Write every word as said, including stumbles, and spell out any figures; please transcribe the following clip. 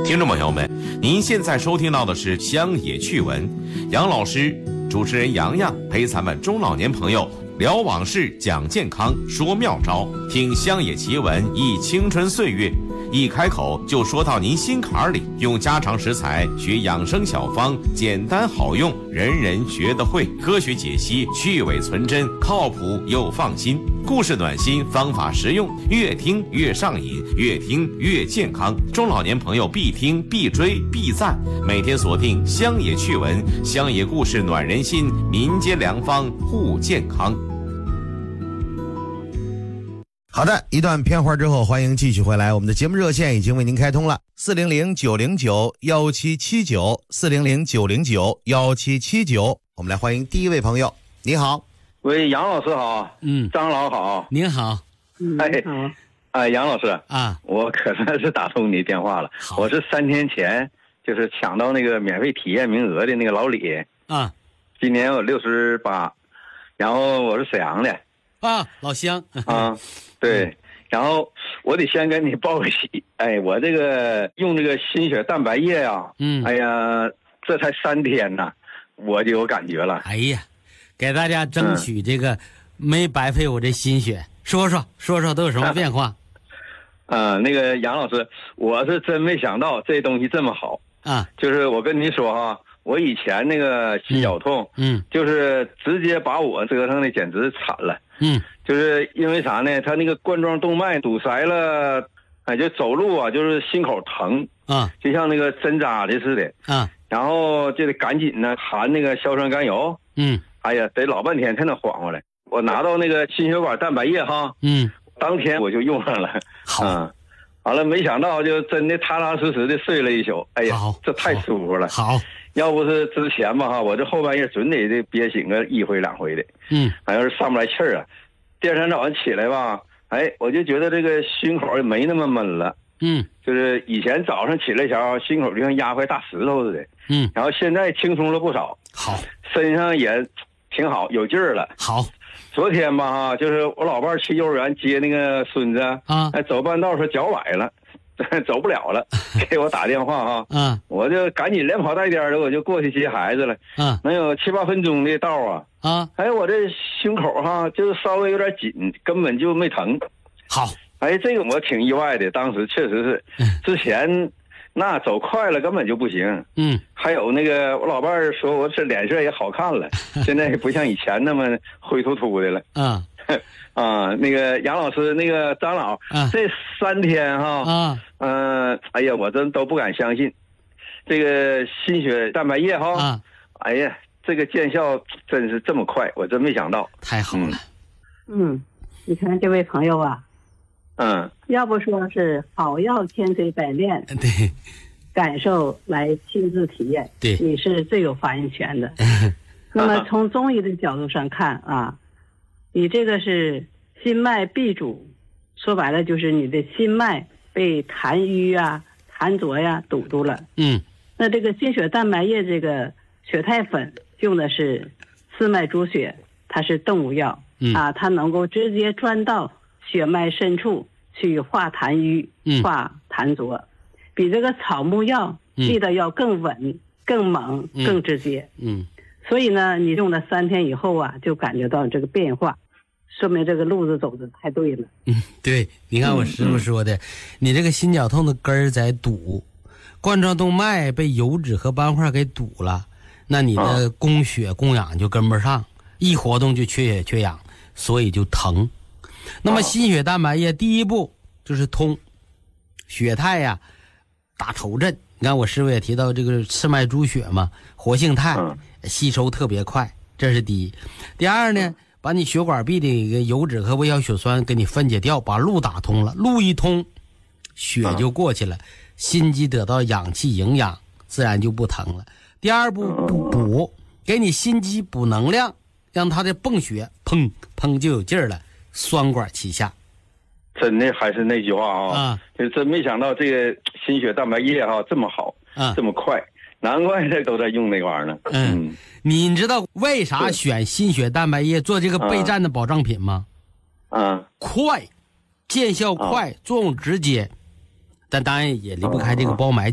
听众朋友们，您现在收听到的是乡野趣闻，杨老师、主持人洋洋陪咱们中老年朋友聊往事、讲健康、说妙招，听乡野奇闻忆青春岁月。一开口就说到您心坎里，用家常食材学养生小方，简单好用，人人学得会。科学解析，去伪存真，靠谱又放心。故事暖心，方法实用，越听越上瘾，越听越健康。中老年朋友必听必追必赞，每天锁定乡野趣闻，乡野故事暖人心，民间良方护健康。 好的，一段片花之后，欢迎继续回来。我们的节目热线已经为您开通了，四零零九零九幺七七九，四零零九零九幺七七九。我们来欢迎第一位朋友，你好。 喂，杨老师好。 嗯， 张老好。 您好。 哎，好。哎，杨老师啊， 我可算是打通你电话了。我是三天前就是抢到那个免费体验名额的那个老李啊， 今年我六十八，然后我是沈阳的啊，老乡啊。对，然后我得先跟你报个喜，哎，我这个用这个心血蛋白液呀、啊， 嗯， 哎呀，这才三天呢，我就有感觉了。 哎呀，给大家争取这个没白费我这心血，嗯、说说说说都有什么变化？ 啊、呃，那个杨老师，我是真没想到这东西这么好啊！ 就是我跟你说哈，我以前那个心绞痛， 嗯， 就是直接把我折腾的简直惨了。 嗯， 就是因为啥呢？他那个冠状动脉堵塞了，哎，就走路啊，就是心口疼啊， 就像那个针扎的似的啊。 然后就得赶紧呢含那个硝酸甘油， 嗯， 哎呀，得老半天才能缓过来。我拿到那个心血管蛋白液哈， 嗯， 当天我就用上了。 好， 嗯，完了没想到就真的踏踏实实的睡了一宿。哎呀，这太舒服了。 好， 要不是之前吧哈，我这后半夜准得得憋醒个一回两回的。 嗯， 好像是上不来气儿啊。第二天早上起来吧，哎，我就觉得这个心口也没那么闷了。 嗯， 就是以前早上起来前心口就像压块大石头似的。 嗯， 然后现在轻松了不少。 好， 身上也挺好，有劲儿了。 好， 昨天吧哈，就是我老伴儿去幼儿园接那个孙子啊， 哎，走半道说脚崴了。走不了了，给我打电话哈， 嗯， 我就赶紧连跑带颠的，我就过去接孩子了， 嗯， 能有七八分钟的道啊， 啊， 哎，我这胸口哈就是稍微有点紧，根本就没疼。 好， 哎，这个我挺意外的，当时确实是，之前那走快了根本就不行， 嗯， 还有那个我老伴儿说我这脸色也好看了，现在也不像以前那么灰秃秃的了， 嗯。 啊，那个杨老师，那个张老， 啊、 这三天哈， 啊， 嗯、呃，哎呀，我真都不敢相信，这个心血蛋白液哈， 啊， 哎呀，这个见效真是这么快，我真没想到。 太好了。 嗯，嗯你看这位朋友啊， 嗯， 要不说是好药千锤百炼， 对， 感受来亲自体验， 对， 你是最有发言权的。那么从中医的角度上看啊。你这个是心脉闭阻，说白了就是你的心脉被痰瘀啊、痰浊呀堵住了。 嗯， 那这个心血蛋白液这个血肽粉用的是四脉猪血，它是动物药、 嗯、 啊，它能够直接钻到血脉深处去化痰瘀、 嗯、 化痰浊，比这个草木药力道要更稳、嗯、更猛、更直接。 嗯。嗯所以呢，你用了三天以后啊，就感觉到这个变化，说明这个路子走的太对了。 嗯，对，你看我师傅说的，嗯、你这个心绞痛的根儿在堵，冠状动脉被油脂和斑块给堵了，那你的供血供氧就跟不上，一活动就缺血缺氧，所以就疼。那么心血蛋白液第一步就是通血肽呀、啊，打头阵。你看我师傅也提到这个赤脉猪血嘛，活性肽。嗯吸收特别快，这是第一。第二呢，把你血管壁的一个油脂和微小血酸给你分解掉，把路打通了，路一通，血就过去了，心肌得到氧气营养，自然就不疼了。第二步补补，给你心肌补能量，让它的泵血砰砰就有劲儿了，双管齐下。 真的还是那句话啊， 啊就真没想到这个心血蛋白液哈、啊、这么好， 啊， 这么快。难怪这都在用那玩意儿呢。 嗯，你知道为啥选心血蛋白液做这个备战的保障品吗？ 啊， 快，见效快，作用直接，但当然也离不开这个包埋